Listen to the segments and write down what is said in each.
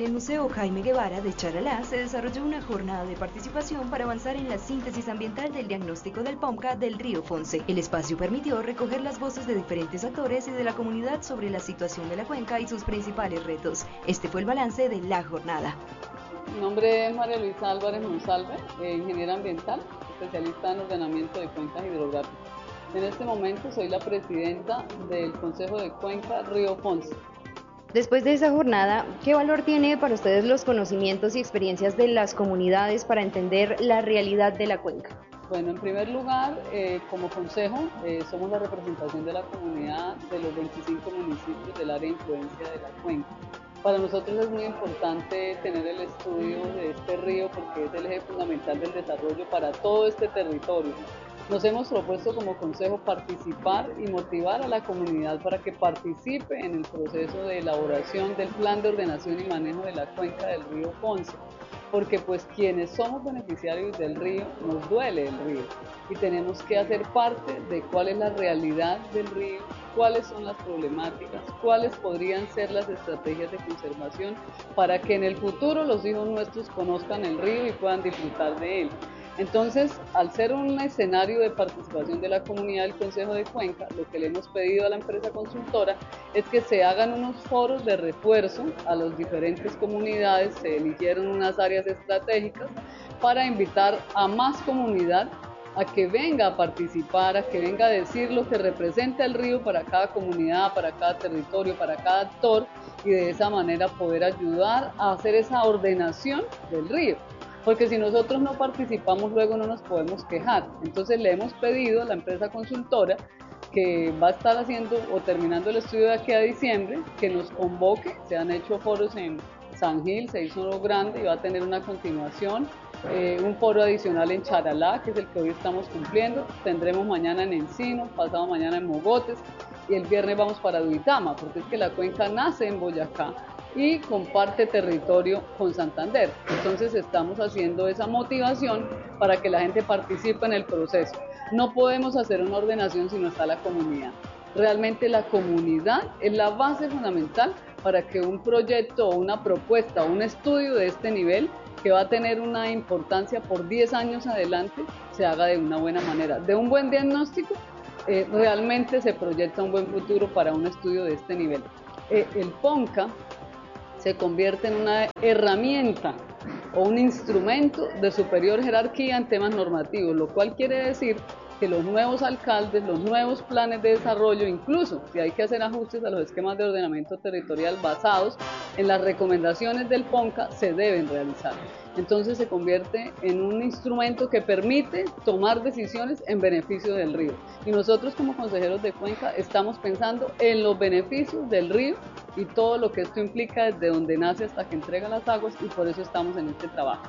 el Museo Jaime Guevara de Charalá se desarrolló una jornada de participación para avanzar en la síntesis ambiental del diagnóstico del POMCA del río Fonce. El espacio permitió recoger las voces de diferentes actores y de la comunidad sobre la situación de la cuenca y sus principales retos. Este fue el balance de la jornada. Mi nombre es María Luisa Álvarez Monsalve, ingeniera ambiental, especialista en ordenamiento de cuencas hidrográficas. En este momento soy la presidenta del Consejo de Cuenca Río Fonce. Después de esa jornada, ¿qué valor tiene para ustedes los conocimientos y experiencias de las comunidades para entender la realidad de la cuenca? Bueno, en primer lugar, como consejo, somos la representación de la comunidad de los 25 municipios del área de influencia de la cuenca. Para nosotros es muy importante tener el estudio de este río porque es el eje fundamental del desarrollo para todo este territorio. Nos hemos propuesto como consejo participar y motivar a la comunidad para que participe en el proceso de elaboración del plan de ordenación y manejo de la cuenca del río Fonce, porque pues quienes somos beneficiarios del río, nos duele el río y tenemos que hacer parte de cuál es la realidad del río, cuáles son las problemáticas, cuáles podrían ser las estrategias de conservación para que en el futuro los hijos nuestros conozcan el río y puedan disfrutar de él. Entonces, al ser un escenario de participación de la comunidad del Consejo de Cuenca, lo que le hemos pedido a la empresa consultora es que se hagan unos foros de refuerzo a las diferentes comunidades, se eligieron unas áreas estratégicas para invitar a más comunidad a que venga a participar, a que venga a decir lo que representa el río para cada comunidad, para cada territorio, para cada actor y de esa manera poder ayudar a hacer esa ordenación del río. Porque si nosotros no participamos luego no nos podemos quejar. Entonces le hemos pedido a la empresa consultora que va a estar haciendo o terminando el estudio de aquí a diciembre, que nos convoque. Se han hecho foros en San Gil, se hizo uno grande y va a tener una continuación. Un foro adicional en Charalá, que es el que hoy estamos cumpliendo. Tendremos mañana en Encino, pasado mañana en Mogotes y el viernes vamos para Duitama, porque es que la cuenca nace en Boyacá y comparte territorio con Santander. Entonces estamos haciendo esa motivación para que la gente participe en el proceso. No podemos hacer una ordenación si no está la comunidad. Realmente la comunidad es la base fundamental para que un proyecto o una propuesta o un estudio de este nivel, que va a tener una importancia por 10 años adelante, se haga de una buena manera. De un buen diagnóstico, realmente se proyecta un buen futuro para un estudio de este nivel. El POMCA se convierte en una herramienta o un instrumento de superior jerarquía en temas normativos, lo cual quiere decir que los nuevos alcaldes, los nuevos planes de desarrollo, incluso si hay que hacer ajustes a los esquemas de ordenamiento territorial basados en las recomendaciones del POMCA, se deben realizar. Entonces se convierte en un instrumento que permite tomar decisiones en beneficio del río. Y nosotros como consejeros de cuenca estamos pensando en los beneficios del río y todo lo que esto implica desde donde nace hasta que entrega las aguas, y por eso estamos en este trabajo.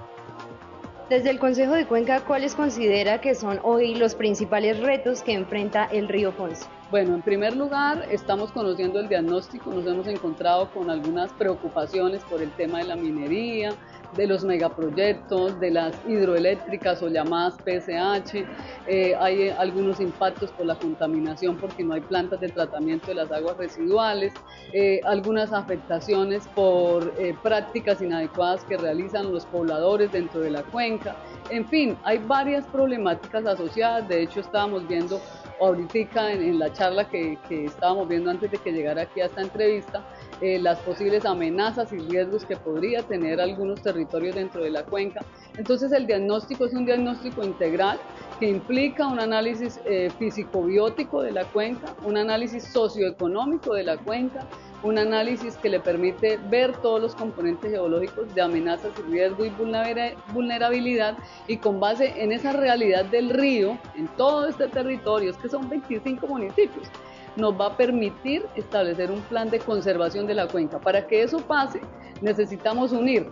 Desde el Consejo de Cuenca, ¿cuáles considera que son hoy los principales retos que enfrenta el río Fonce? Bueno, en primer lugar, estamos conociendo el diagnóstico, nos hemos encontrado con algunas preocupaciones por el tema de la minería, de los megaproyectos, de las hidroeléctricas o llamadas PSH, hay algunos impactos por la contaminación porque no hay plantas de tratamiento de las aguas residuales, algunas afectaciones por prácticas inadecuadas que realizan los pobladores dentro de la cuenca. En fin, hay varias problemáticas asociadas. De hecho estábamos viendo ahorita en la charla que estábamos viendo antes de que llegara aquí a esta entrevista, las posibles amenazas y riesgos que podría tener algunos territorios dentro de la cuenca. Entonces el diagnóstico es un diagnóstico integral que implica un análisis físico-biótico de la cuenca, un análisis socioeconómico de la cuenca, un análisis que le permite ver todos los componentes geológicos de amenazas y riesgo y vulnerabilidad, y con base en esa realidad del río, en todo este territorio, es que son 25 municipios, nos va a permitir establecer un plan de conservación de la cuenca. Para que eso pase, necesitamos unir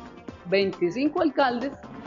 25 alcaldes,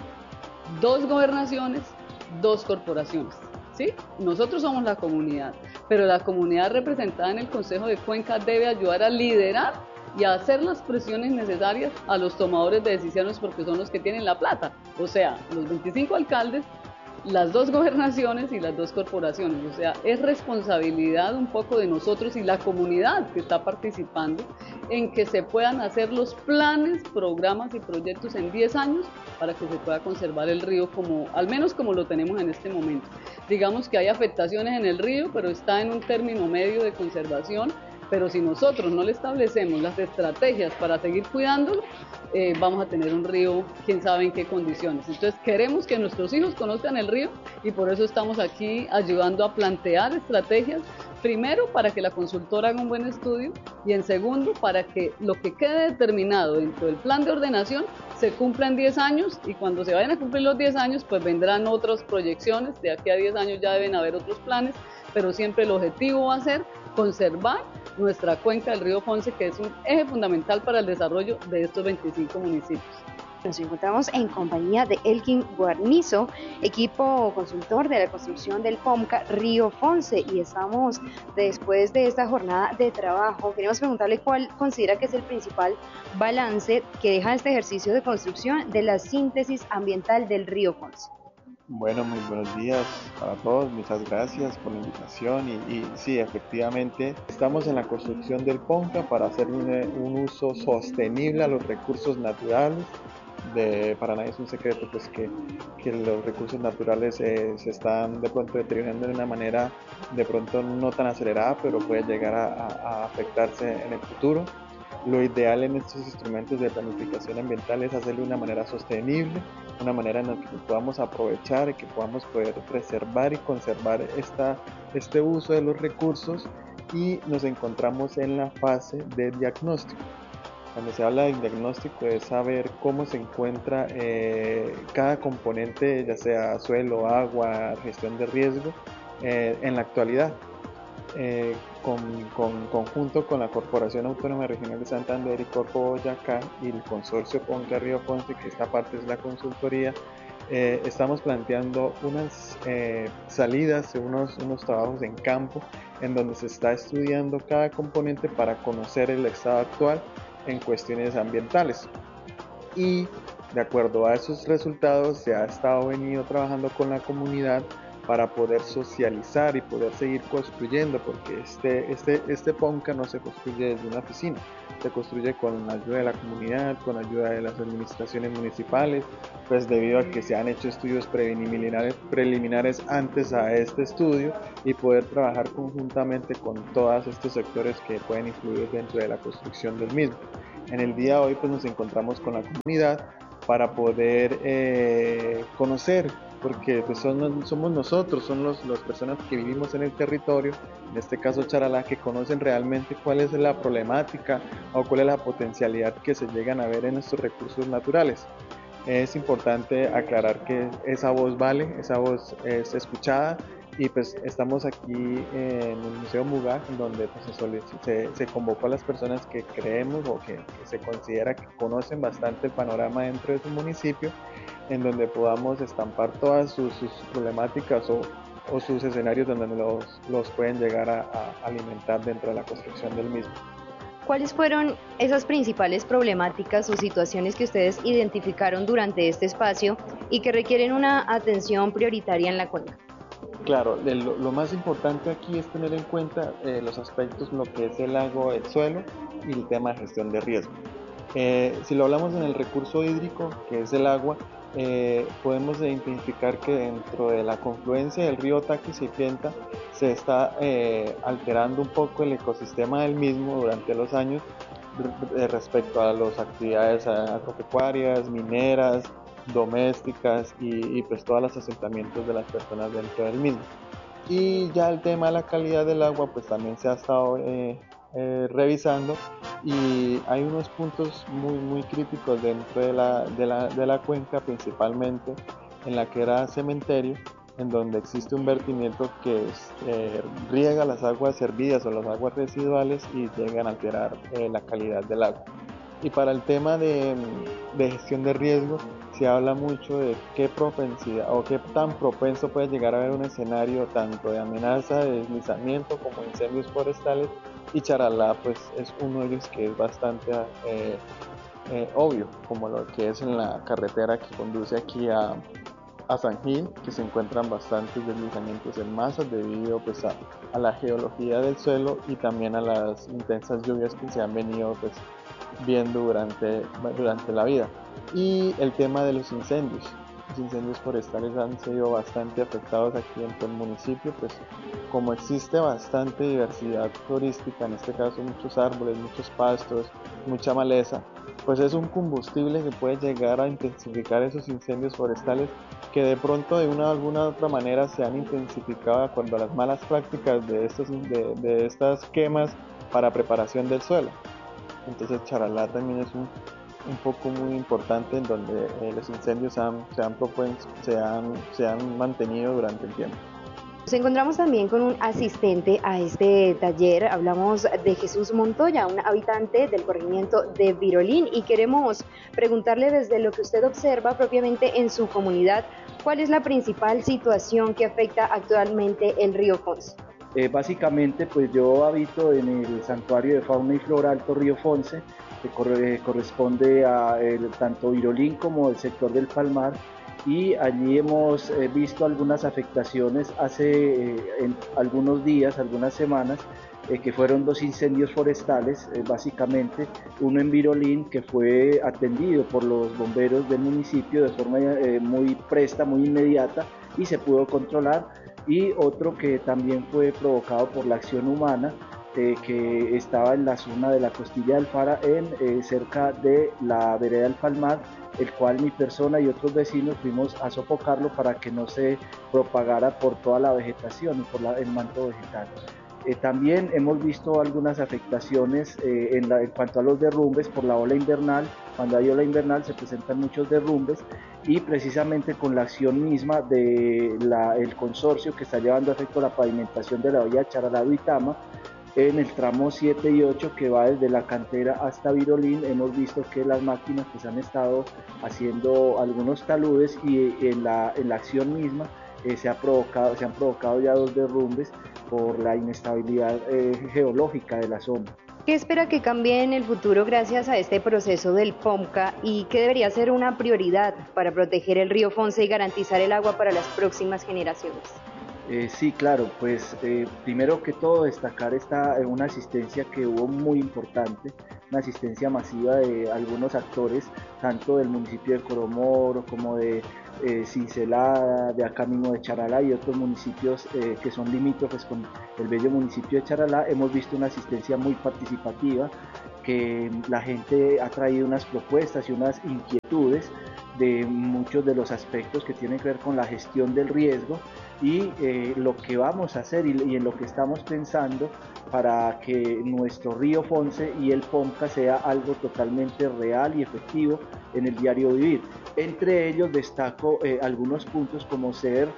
2 gobernaciones, 2 corporaciones. ¿Sí? Nosotros somos la comunidad, pero la comunidad representada en el Consejo de Cuenca debe ayudar a liderar y a hacer las presiones necesarias a los tomadores de decisiones, porque son los que tienen la plata, o sea, los 25 alcaldes las dos gobernaciones y las dos corporaciones, o sea, es responsabilidad un poco de nosotros y la comunidad que está participando en que se puedan hacer los planes, programas y proyectos en 10 años para que se pueda conservar el río como, al menos como lo tenemos en este momento. Digamos que hay afectaciones en el río, pero está en un término medio de conservación, pero si nosotros no le establecemos las estrategias para seguir cuidándolo, vamos a tener un río, quién sabe en qué condiciones. Entonces queremos que nuestros hijos conozcan el río y por eso estamos aquí ayudando a plantear estrategias, primero para que la consultora haga un buen estudio y en segundo para que lo que quede determinado dentro del plan de ordenación se cumpla en 10 años y cuando se vayan a cumplir los 10 años pues vendrán otras proyecciones, de aquí a 10 años ya deben haber otros planes, pero siempre el objetivo va a ser conservar nuestra cuenca del río Ponce, que es un eje fundamental para el desarrollo de estos 25 municipios. Nos encontramos en compañía de Elkin Guarnizo, equipo consultor de la construcción del POMCA Río Ponce, y estamos después de esta jornada de trabajo. Queremos preguntarle cuál considera que es el principal balance que deja este ejercicio de construcción de la síntesis ambiental del Río Ponce. Bueno, muy buenos días para todos, muchas gracias por la invitación y sí, efectivamente estamos en la construcción del POMCA para hacer un uso sostenible a los recursos naturales. Para nadie es un secreto pues que los recursos naturales se están de pronto deteriorando de una manera de pronto no tan acelerada, pero puede llegar a afectarse en el futuro. Lo ideal en estos instrumentos de planificación ambiental es hacerlo de una manera sostenible, una manera en la que podamos aprovechar y que podamos poder preservar y conservar este uso de los recursos, y nos encontramos en la fase de diagnóstico. Cuando se habla de diagnóstico es saber cómo se encuentra cada componente, ya sea suelo, agua, gestión de riesgo, en la actualidad. Conjunto con la Corporación Autónoma Regional de Santander y Corpo Boyacá y el consorcio POMCA Río Ponce, que esta parte es la consultoría, estamos planteando unas salidas, unos trabajos en campo en donde se está estudiando cada componente para conocer el estado actual en cuestiones ambientales, y de acuerdo a esos resultados se ha venido trabajando con la comunidad para poder socializar y poder seguir construyendo, porque este POMCA no se construye desde una oficina, se construye con la ayuda de la comunidad, con la ayuda de las administraciones municipales, pues debido a que se han hecho estudios preliminares antes a este estudio, y poder trabajar conjuntamente con todos estos sectores que pueden influir dentro de la construcción del mismo. En el día de hoy pues nos encontramos con la comunidad para poder conocer, porque pues somos nosotros, son las personas que vivimos en el territorio, en este caso Charalá, que conocen realmente cuál es la problemática o cuál es la potencialidad que se llegan a ver en estos recursos naturales. Es importante aclarar que esa voz vale, esa voz es escuchada, y pues estamos aquí en el Museo Muga, donde pues, se convocó a las personas que creemos o que se considera que conocen bastante el panorama dentro de su municipio, en donde podamos estampar todas sus problemáticas o sus escenarios donde los pueden llegar a alimentar dentro de la construcción del mismo. ¿Cuáles fueron esas principales problemáticas o situaciones que ustedes identificaron durante este espacio y que requieren una atención prioritaria en la cuenca? Claro, lo más importante aquí es tener en cuenta los aspectos, lo que es el agua, el suelo y el tema de gestión de riesgo. Si lo hablamos en el recurso hídrico, que es el agua, podemos identificar que dentro de la confluencia del río Taquis y Pienta se está alterando un poco el ecosistema del mismo durante los años respecto a las actividades agropecuarias, mineras, domésticas y pues todos los asentamientos de las personas dentro del mismo. Y ya el tema de la calidad del agua pues también se ha estado revisando, y hay unos puntos muy críticos dentro de la cuenca, principalmente en la que era cementerio, en donde existe un vertimiento que riega las aguas hervidas o las aguas residuales y llegan a alterar la calidad del agua. Y para el tema de gestión de riesgo, se habla mucho de qué propensidad o qué tan propenso puede llegar a haber un escenario tanto de amenaza de deslizamiento como incendios forestales, y Charalá pues es uno de ellos que es bastante obvio, como lo que es en la carretera que conduce aquí a San Gil, que se encuentran bastantes deslizamientos en masas debido pues, a la geología del suelo y también a las intensas lluvias que se han venido pues, viendo durante la vida. Y el tema de los incendios. Los incendios forestales han sido bastante afectados aquí en todo el municipio, pues como existe bastante diversidad florística, en este caso muchos árboles, muchos pastos, mucha maleza, pues es un combustible que puede llegar a intensificar esos incendios forestales que de pronto de una u alguna otra manera se han intensificado de acuerdo a las malas prácticas de estas quemas para preparación del suelo. Entonces Charalá también es un foco muy importante en donde los incendios se han mantenido durante el tiempo. Nos encontramos también con un asistente a este taller. Hablamos de Jesús Montoya, un habitante del corregimiento de Virolín, y queremos preguntarle desde lo que usted observa propiamente en su comunidad, ¿cuál es la principal situación que afecta actualmente el río Fonce? Básicamente, pues yo habito en el Santuario de Fauna y Flora Alto Río Fonce, que corresponde a tanto Virolín como el sector del Palmar, y allí hemos visto algunas afectaciones hace algunos días, algunas semanas, que fueron 2 incendios forestales, básicamente, uno en Virolín que fue atendido por los bomberos del municipio de forma muy presta, muy inmediata, y se pudo controlar, y otro que también fue provocado por la acción humana, que estaba en la zona de la Costilla del Fara, cerca de la vereda del Palmar, el cual mi persona y otros vecinos fuimos a sofocarlo para que no se propagara por toda la vegetación y por el manto vegetal. También hemos visto algunas afectaciones en cuanto a los derrumbes por la ola invernal. Cuando hay ola invernal se presentan muchos derrumbes, y precisamente con la acción misma del consorcio que está llevando a efecto la pavimentación de la vía Charalá-Duitama, en el tramo 7 y 8 que va desde la cantera hasta Virolín, hemos visto que las máquinas pues han estado haciendo algunos taludes, y en la acción misma se han provocado ya 2 derrumbes por la inestabilidad geológica de la zona. ¿Qué espera que cambie en el futuro gracias a este proceso del POMCA, y qué debería ser una prioridad para proteger el río Fonce y garantizar el agua para las próximas generaciones? Sí, claro, pues primero que todo destacar una asistencia que hubo muy importante, una asistencia masiva de algunos actores, tanto del municipio de Coromoro como de Cincelada, de acá mismo de Charalá y otros municipios que son limítrofes con el bello municipio de Charalá. Hemos visto una asistencia muy participativa, que la gente ha traído unas propuestas y unas inquietudes de muchos de los aspectos que tienen que ver con la gestión del riesgo, y lo que vamos a hacer y en lo que estamos pensando para que nuestro río Fonce y el POMCA sea algo totalmente real y efectivo en el diario vivir. Entre ellos destaco algunos puntos, como ser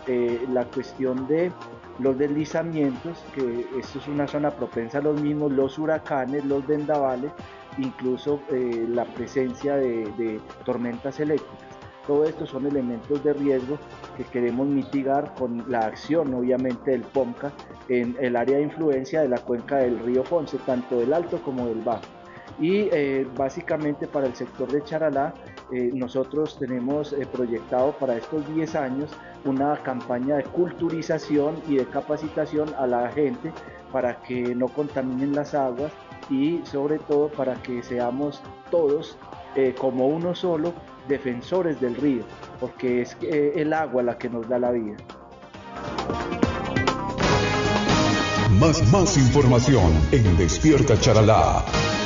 la cuestión de los deslizamientos, que esto es una zona propensa a los mismos, los huracanes, los vendavales, incluso la presencia de tormentas eléctricas. Todo esto son elementos de riesgo que queremos mitigar con la acción, obviamente, del POMCA en el área de influencia de la cuenca del río Fonce, tanto del alto como del bajo. Y básicamente para el sector de Charalá, nosotros tenemos proyectado para estos 10 años una campaña de culturización y de capacitación a la gente para que no contaminen las aguas, y sobre todo para que seamos todos como uno solo defensores del río, porque es el agua la que nos da la vida. Más información en Despierta Charalá.